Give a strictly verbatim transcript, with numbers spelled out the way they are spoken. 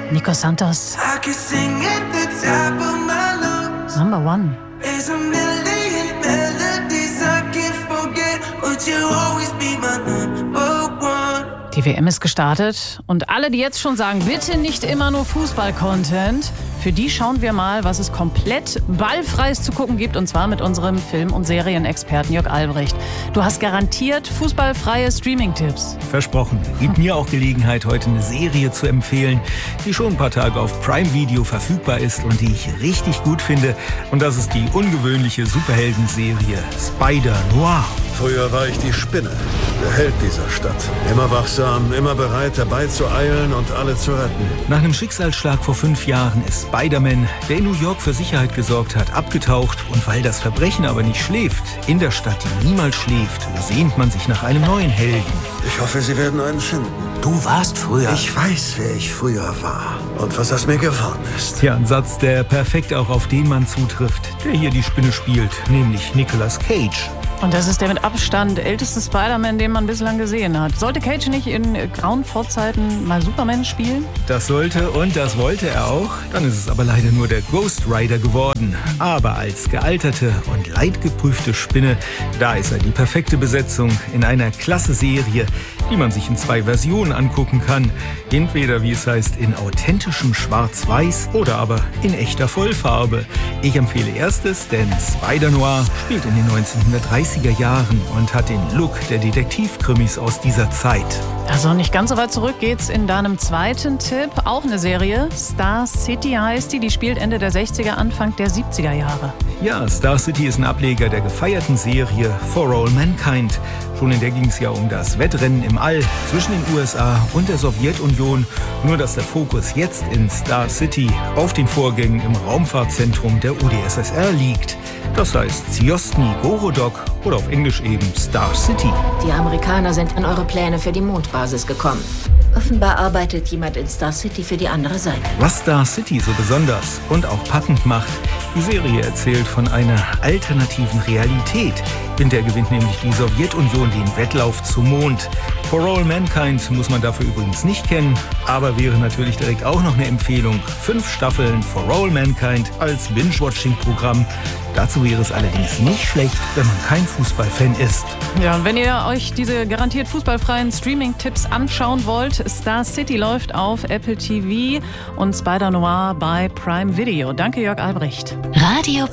Nico Santos. Number one. Die W M ist gestartet und alle, die jetzt schon sagen, bitte nicht immer nur Fußball-Content, für die schauen wir mal, was es komplett ballfreies zu gucken gibt, und zwar mit unserem Film- und Serienexperten Jörg Albrecht. Du hast garantiert fußballfreie Streaming-Tipps. Versprochen. Gibt mir auch Gelegenheit, heute eine Serie zu empfehlen, die schon ein paar Tage auf Prime Video verfügbar ist und die ich richtig gut finde. Und das ist die ungewöhnliche Superheldenserie Spider-Noir. Früher war ich die Spinne, der Held dieser Stadt. Immer wachsam, immer bereit, herbeizueilen und alle zu retten. Nach einem Schicksalsschlag vor fünf Jahren ist Spider-Man, der in New York für Sicherheit gesorgt hat, abgetaucht. Und weil das Verbrechen aber nicht schläft, in der Stadt, die niemals schläft, sehnt man sich nach einem neuen Helden. Ich hoffe, Sie werden einen finden. Du warst früher. Ich weiß, wer ich früher war und was aus mir geworden ist. Ja, ein Satz, der perfekt auch auf den Mann zutrifft, der hier die Spinne spielt, nämlich Nicolas Cage. Und das ist der mit Abstand älteste Spider-Man, den man bislang gesehen hat. Sollte Cage nicht in grauen Vorzeiten mal Superman spielen? Das sollte und das wollte er auch. Dann ist es aber leider nur der Ghost Rider geworden. Aber als gealterte und leidgeprüfte Spinne, da ist er die perfekte Besetzung in einer klasse Serie, die man sich in zwei Versionen angucken kann. Entweder, wie es heißt, in authentischem Schwarz-Weiß oder aber in echter Vollfarbe. Ich empfehle erstes, denn Spider-Noir spielt in den neunzehnhundertdreißiger Jahren und hat den Look der Detektivkrimis aus dieser Zeit. Also nicht ganz so weit zurück geht's in deinem zweiten Tipp. Auch eine Serie. Star City heißt die. Die spielt Ende der sechziger, Anfang der siebziger Jahre. Ja, Star City ist ein Ableger der gefeierten Serie For All Mankind. Schon in der ging es ja um das Wettrennen im All zwischen den U S A und der Sowjetunion. Nur dass der Fokus jetzt in Star City auf den Vorgängen im Raumfahrtzentrum der U d S S R liegt. Das heißt Zvjostny Gorodok oder auf Englisch eben Star City. Die Amerikaner sind an eure Pläne für die Mondbasis gekommen. Offenbar arbeitet jemand in Star City für die andere Seite. Was Star City so besonders und auch packend macht, die Serie erzählt von einer alternativen Realität. In der gewinnt nämlich die Sowjetunion den Wettlauf zum Mond. For All Mankind muss man dafür übrigens nicht kennen, aber wäre natürlich direkt auch noch eine Empfehlung. Fünf Staffeln For All Mankind als Binge-Watching-Programm. Dazu wäre es allerdings nicht schlecht, wenn man kein Fußballfan ist. Ja, und wenn ihr euch diese garantiert fußballfreien Streaming-Tipps anschauen wollt, Star City läuft auf Apple T V und Spider-Noir bei Prime Video. Danke, Jörg Albrecht. Radio